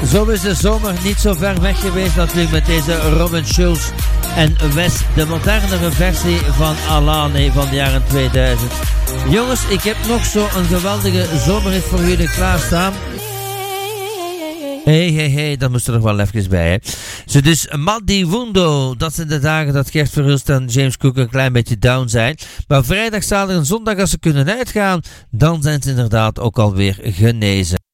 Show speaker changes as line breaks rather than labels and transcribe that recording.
Zo is de zomer niet zo ver weg geweest natuurlijk met deze Robin Schulz en Wes, de modernere versie van Alane van de jaren 2000. Jongens, ik heb nog zo een geweldige zomerhit voor jullie klaarstaan. Hey, dat moest er nog wel even bij, hè. Zo dus, Maddi Wundo, dat zijn de dagen dat Gert Verhulst en James Cook een klein beetje down zijn. Maar vrijdag, zaterdag en zondag, als ze kunnen uitgaan, dan zijn ze inderdaad ook alweer genezen.